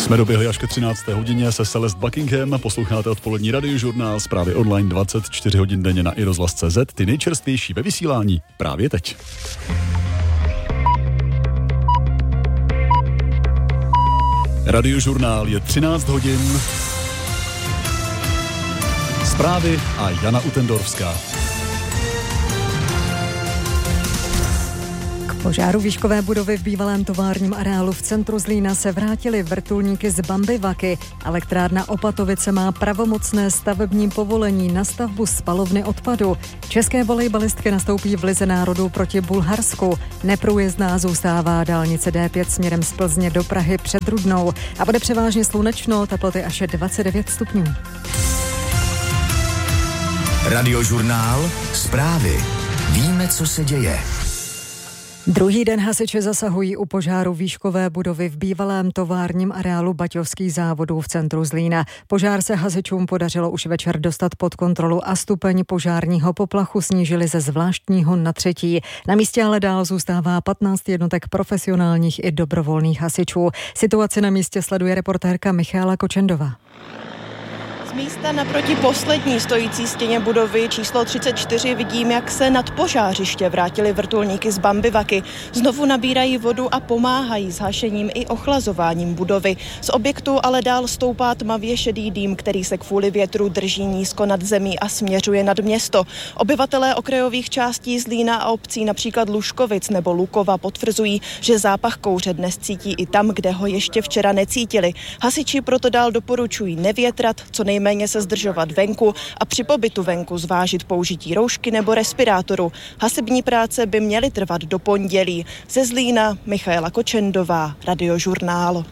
Jsme doběhli až ke 13. hodině se Celeste Buckingham. Posloucháte odpolední radiožurnál, zprávy online 24 hodin denně na iRozhlas.cz. Ty nejčerstvější ve vysílání právě teď. Radiožurnál je 13 hodin. Zprávy a Jana Utendorfská. Požáru výškové budovy v bývalém továrním areálu v centru Zlína se vrátily vrtulníky z Bambivaky. Elektrárna Opatovice má pravomocné stavební povolení na stavbu spalovny odpadu. České volejbalistky nastoupí v Lize národů proti Bulharsku. Neprůjezdná zůstává dálnice D5 směrem z Plzně do Prahy před Rudnou a bude převážně slunečno, teploty až 29 stupňů. Radiožurnál, zprávy. Víme, co se děje. Druhý den hasiči zasahují u požáru výškové budovy v bývalém továrním areálu Baťovských závodů v centru Zlína. Požár se hasičům podařilo už večer dostat pod kontrolu a stupeň požárního poplachu snížili ze zvláštního na 3. Na místě ale dál zůstává 15 jednotek profesionálních i dobrovolných hasičů. Situaci na místě sleduje reportérka Michála Kočendová. Místa naproti poslední stojící stěně budovy číslo 34 vidím, jak se nad požářiště vrátily vrtulníky z Bambivaky. Znovu nabírají vodu a pomáhají s hašením i ochlazováním budovy. Z objektu ale dál stoupá tmavě šedý dým, který se kvůli větru drží nízko nad zemí a směřuje nad město. Obyvatelé okrajových částí Zlína a obcí například Lužkovic nebo Lukova potvrzují, že zápach kouře dnes cítí i tam, kde ho ještě včera necítili. Hasiči proto dál doporučují nevětrat, co nejméně se zdržovat venku a při pobytu venku zvážit použití roušky nebo respirátoru. Hasební práce by měly trvat do pondělí. Ze Zlína Michaela Kočendová, Radiožurnál.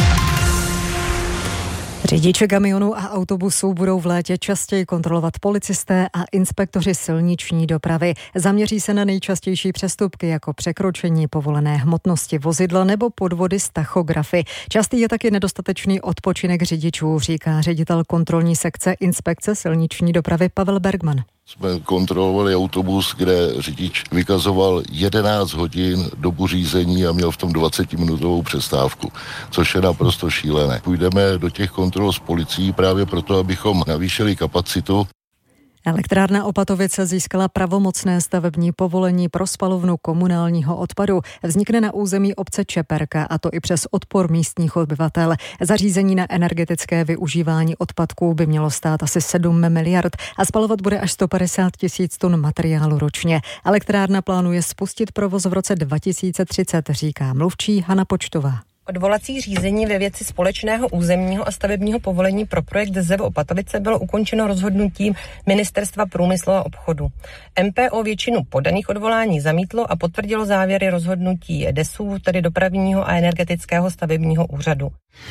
Řidiče kamionů a autobusů budou v létě častěji kontrolovat policisté a inspektoři silniční dopravy. Zaměří se na nejčastější přestupky jako překročení povolené hmotnosti vozidla nebo podvody s tachografy. Častý je taky nedostatečný odpočinek řidičů, říká ředitel kontrolní sekce inspekce silniční dopravy Pavel Bergman. Jsme kontrolovali autobus, kde řidič vykazoval 11 hodin dobu řízení a měl v tom 20-minutovou přestávku, což je naprosto šílené. Půjdeme do těch kontrol s policií právě proto, abychom navýšili kapacitu. Elektrárna Opatovice získala pravomocné stavební povolení pro spalovnu komunálního odpadu. Vznikne na území obce Čeperka, a to i přes odpor místních obyvatel. Zařízení na energetické využívání odpadků by mělo stát asi 7 miliard a spalovat bude až 150 000 tun materiálu ročně. Elektrárna plánuje spustit provoz v roce 2030, říká mluvčí Hana Počtová. Odvolací řízení ve věci společného územního a stavebního povolení pro projekt ZEV Opatovice bylo ukončeno rozhodnutím Ministerstva průmyslu a obchodu. MPO většinu podaných odvolání zamítlo a potvrdilo závěry rozhodnutí DESÚ, tedy dopravního a energetického stavebního úřadu.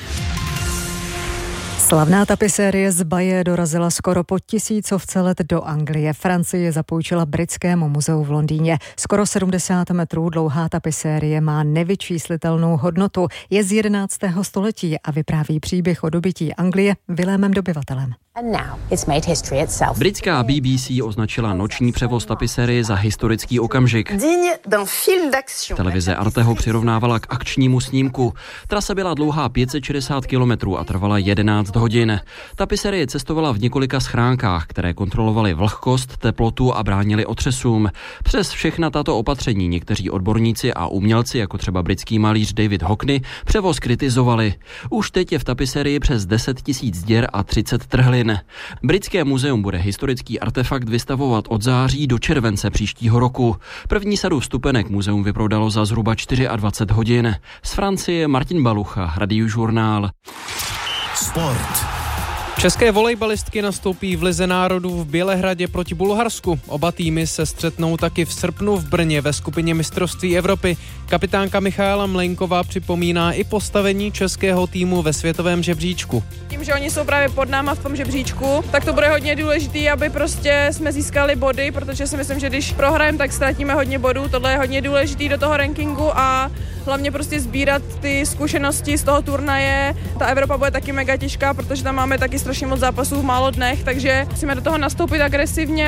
Slavná tapisérie z Baje dorazila skoro po 1000 let do Anglie. Francie zapůjčila Britskému muzeu v Londýně. Skoro 70 metrů dlouhá tapisérie má nevyčíslitelnou hodnotu. Je z 11. století a vypráví příběh o dobytí Anglie Vilémem Dobyvatelem. Britská BBC označila noční převoz tapisérie za historický okamžik. Televize Arte ho přirovnávala k akčnímu snímku. Trasa byla dlouhá 560 kilometrů a trvala 11 hodin. Tapisérie cestovala v několika schránkách, které kontrolovaly vlhkost, teplotu a bránily otřesům. Přes všechna tato opatření někteří odborníci a umělci, jako třeba britský malíř David Hockney, převoz kritizovali. Už teď je v tapisérii přes 10 000 děr a 30 trhlin. Britské muzeum bude historický artefakt vystavovat od září do července příštího roku. První sadu vstupenek muzeum vyprodalo za zhruba 24 hodin. Z Francie Martin Balucha, Radiožurnál. Sport. České volejbalistky nastoupí v Lize národů v Bělehradě proti Bulharsku. Oba týmy se střetnou taky v srpnu v Brně ve skupině mistrovství Evropy. Kapitánka Michaela Mlejnková připomíná i postavení českého týmu ve světovém žebříčku. Tím, že oni jsou právě pod náma v tom žebříčku, tak to bude hodně důležité, aby prostě jsme získali body, protože si myslím, že když prohrajeme, tak ztratíme hodně bodů. Tohle je hodně důležité do toho rankingu a hlavně prostě sbírat ty zkušenosti z toho turnaje. Ta Evropa bude taky mega těžká, protože tam máme taky strašně moc zápasů v málo dnech, takže musíme do toho nastoupit agresivně.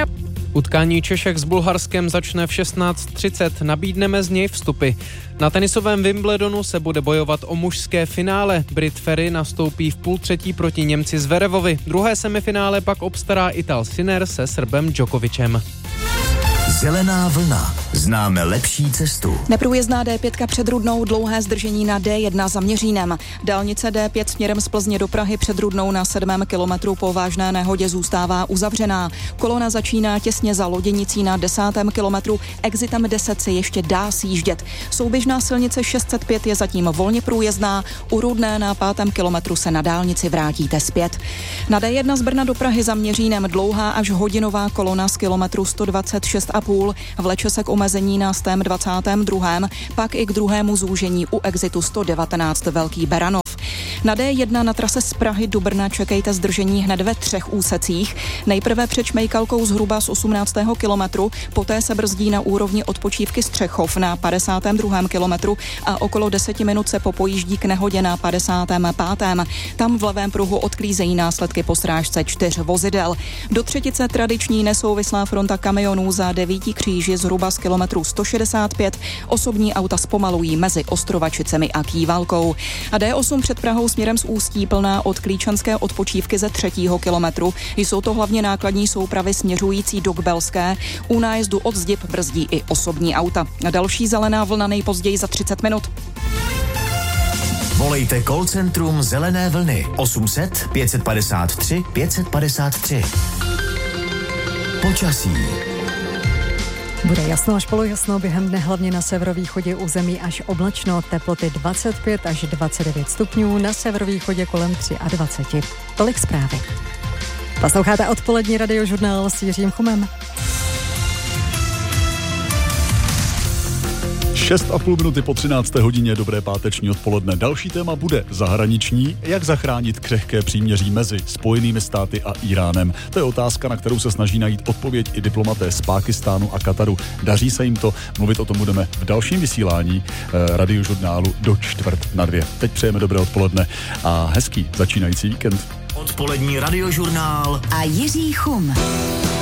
Utkání Češek s Bulharskem začne v 16:30. Nabídneme z něj vstupy. Na tenisovém Wimbledonu se bude bojovat o mužské finále. Brit Ferry nastoupí v 2:30 proti Němci Zverevovi. Druhé semifinále pak obstará Ital Sinner se Srbem Djokovicem. Zelená vlna. Známe lepší cestu. Neprůjezdná D5 před Rudnou, dlouhé zdržení na D1 za Měřínem. Dálnice D5 směrem z Plzně do Prahy před Rudnou na 7. kilometru po vážné nehodě zůstává uzavřená. Kolona začíná těsně za Loděnicí na 10. kilometru, exitem 10 se ještě dá sjíždět. Souběžná silnice 605 je zatím volně průjezdná, u Rudné na 5. kilometru se na dálnici vrátíte zpět. Na D1 z Brna do Prahy za Měřínem dlouhá až hodinová kolona z kilometru 126,5 vleče se k omezení na 122. pak i k druhému zúžení u exitu 119 Velký Beranov. Na D1 na trase z Prahy do Brna čekejte zdržení hned ve 3 úsecích. Nejprve před Šmejkalkou zhruba z 18. kilometru, poté se brzdí na úrovni odpočívky Střechov na 52. kilometru a okolo 10 minut se popojíždí k nehodě na 55. Tam v levém pruhu odklízejí následky po srážce 4 vozidel. Do třetice tradiční nesouvislá fronta kamionů za 9 kříži zhruba z kilometru 165. Osobní auta zpomalují mezi Ostrovačicemi a Kývalkou. A D8 před Prahou směrem z Ústí plná od Klíčanské odpočívky ze 3. kilometru. Jsou to hlavně nákladní soupravy směřující do Kbelské. U nájezdu od Zdib brzdí i osobní auta. A další zelená vlna nejpozději za 30 minut. Volejte call centrum Zelené vlny 800 553 553. Počasí. Bude jasno až polojasno, během dne hlavně na severovýchodě území až oblačno, teploty 25 až 29 stupňů, na severovýchodě kolem 23. Tolik zprávy. Posloucháte odpolední radiožurnál s Jiřím Chumem. 6,5 minuty po 13. hodině, dobré páteční odpoledne. Další téma bude zahraniční, jak zachránit křehké příměří mezi Spojenými státy a Íránem. To je otázka, na kterou se snaží najít odpověď i diplomaté z Pákistánu a Kataru. Daří se jim to, mluvit o tom budeme v dalším vysílání radiožurnálu do 1:45. Teď přejeme dobré odpoledne a hezký začínající víkend. Odpolední radiožurnál a Jiří Chum.